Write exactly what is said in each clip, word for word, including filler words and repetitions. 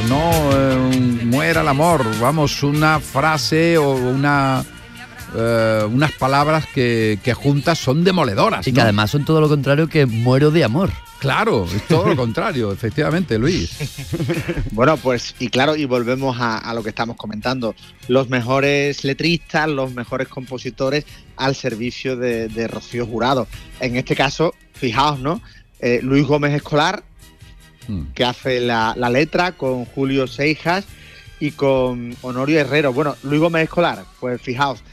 ¿no? Eh, muera el amor, vamos, una frase o una... Uh, unas palabras que, que juntas son demoledoras, y ¿no? que además son todo lo contrario que muero de amor. Claro, es todo lo contrario, efectivamente, Luis. Bueno, pues, y claro, y volvemos a, a lo que estamos comentando. Los mejores letristas, los mejores compositores al servicio de, de Rocío Jurado. En este caso, fijaos, ¿no? Eh, Luis Gómez Escolar, hmm. que hace la, la letra con Julio Seijas y con Honorio Herrero. Bueno, Luis Gómez Escolar, pues fijaos,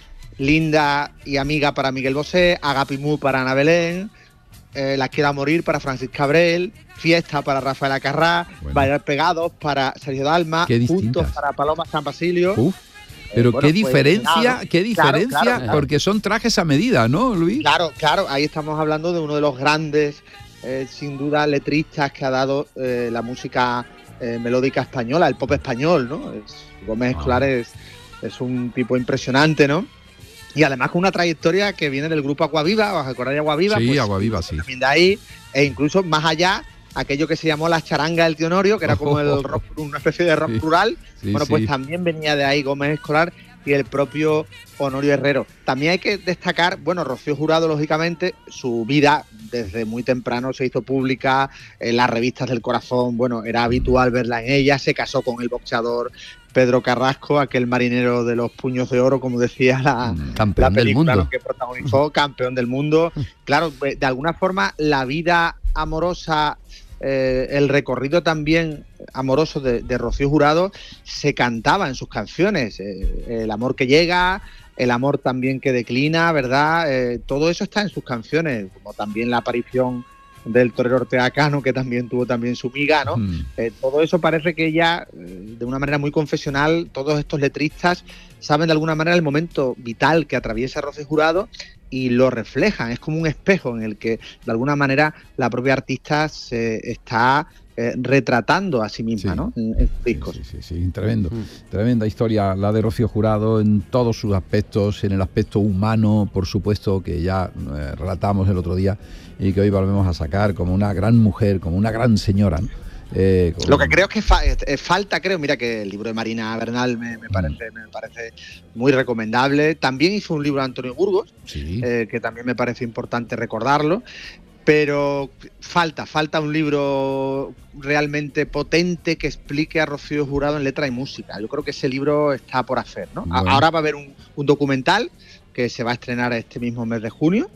Linda y amiga para Miguel Bosé, Agapimú para Ana Belén, eh, La quiero a morir para Francis Cabrel, Fiesta para Rafael Acarrá, bueno. Bailar pegados para Sergio Dalma, Juntos para Paloma San Basilio. Uf, pero eh, bueno, qué diferencia, pues, claro, qué diferencia, claro, claro, claro. porque son trajes a medida, ¿no, Luis? Claro, claro, ahí estamos hablando de uno de los grandes, eh, sin duda, letristas que ha dado eh, la música eh, melódica española, el pop español, ¿no? Es, Gómez Escolar es, es un tipo impresionante, ¿no? Y además con una trayectoria que viene del grupo Aguaviva, ¿os acordáis de Aguaviva? Sí, pues, Aguaviva, sí. También de ahí, e incluso más allá, aquello que se llamó la charanga del tío Honorio, que era como el rock, una especie de rock sí, rural. Sí, bueno, pues sí. también venía de ahí Gómez Escolar y el propio Honorio Herrero. También hay que destacar, bueno, Rocío Jurado, lógicamente, su vida desde muy temprano se hizo pública, en las revistas del corazón, bueno, era habitual verla en ella, se casó con el boxeador Pedro Carrasco, aquel marinero de los puños de oro, como decía la, campeón la película del mundo. que protagonizó, campeón del mundo. Claro, de alguna forma la vida amorosa, eh, el recorrido también amoroso de, de Rocío Jurado se cantaba en sus canciones. Eh, el amor que llega, el amor también que declina, ¿verdad? Eh, todo eso está en sus canciones, como también la aparición del torero Ortega Cano, que también tuvo también su miga, ¿no? Mm. Eh, todo eso parece que ella, eh, de una manera muy confesional, todos estos letristas saben de alguna manera el momento vital que atraviesa Rocío Jurado y lo reflejan. Es como un espejo en el que, de alguna manera, la propia artista se está eh, retratando a sí misma, sí. ¿no? En, en sus discos. Sí, sí, sí, sí. Tremendo. Mm. Tremenda historia la de Rocío Jurado en todos sus aspectos, en el aspecto humano, por supuesto, que ya eh, relatamos el otro día y que hoy volvemos a sacar como una gran mujer, como una gran señora, ¿no? Eh, como... Lo que creo es que fa eh, falta, creo, mira que el libro de Marina Bernal me, me, parece, mm. me parece muy recomendable. También hizo un libro de Antonio Burgos, sí. eh, que también me parece importante recordarlo. Pero falta, falta un libro realmente potente que explique a Rocío Jurado en letra y música. Yo creo que ese libro está por hacer, ¿no? Bueno. Ahora va a haber un, un documental que se va a estrenar este mismo mes de junio,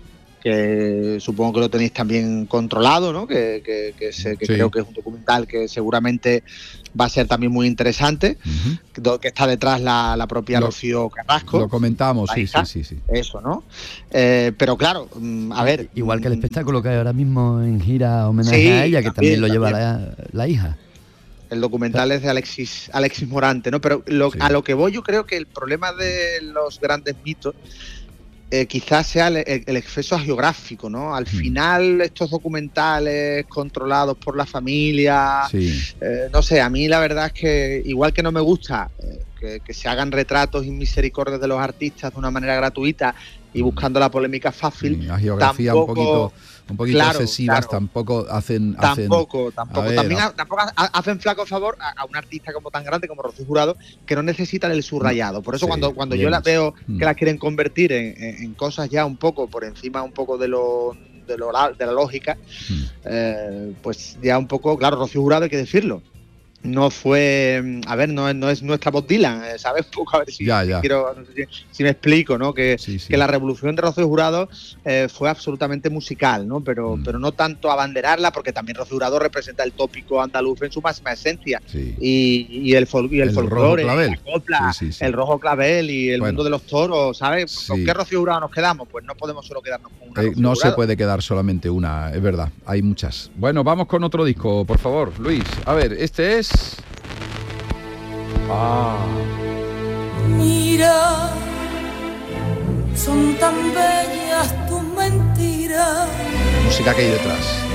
que supongo que lo tenéis también controlado, ¿no? Que, que, que, se, que sí. creo que es un documental que seguramente va a ser también muy interesante, uh-huh. que está detrás la, la propia lo, Rocío Carrasco. Lo comentamos, sí, sí, sí, sí. Eso, ¿no? Eh, pero claro, a ver... Igual que el espectáculo que hay ahora mismo en gira homenaje sí, a ella, que también, también lo lleva la, la hija. El documental es de Alexis, Alexis Morante, ¿no? Pero lo, sí. a lo que voy, yo creo que el problema de los grandes mitos Eh, quizás sea el, el exceso geográfico, ¿no? Al final estos documentales controlados por la familia, sí. eh, no sé, a mí la verdad es que igual que no me gusta eh, que, que se hagan retratos y misericordias de los artistas de una manera gratuita y buscando la polémica fácil, sí, la geografía tampoco, un poquito, un poquito claro, excesivas, claro. tampoco hacen... Tampoco, hacen, tampoco. Ver, También ¿no? a, tampoco hacen flaco favor a, a un artista como tan grande como Rocío Jurado, que no necesitan el subrayado. Por eso sí, cuando, cuando yo las veo mm. que las quieren convertir en, en, en cosas ya un poco por encima un poco de lo de, lo, de la lógica, mm. eh, pues ya un poco, claro, Rocío Jurado hay que decirlo. No fue, a ver, no es, no es nuestra Bob Dylan, ¿sabes? A ver si, ya, ya. si quiero, no sé si, si me explico, ¿no? Que, sí, sí. que la revolución de Rocío Jurado eh, fue absolutamente musical, ¿no? Pero, mm. pero no tanto abanderarla, porque también Rocío Jurado representa el tópico andaluz en su máxima esencia. Sí. Y, y el, fol y el, el folclore, la copla, sí, sí, sí. el rojo clavel y el bueno. mundo de los toros, ¿sabes? Sí. ¿Con qué Rocío Jurado nos quedamos? Pues no podemos solo quedarnos con una. Eh, no se puede quedar solamente una, es verdad, hay muchas. Bueno, vamos con otro disco, por favor, Luis. A ver, este es... Ah. Mira, son tan bellas tus mentiras. Música que hay detrás.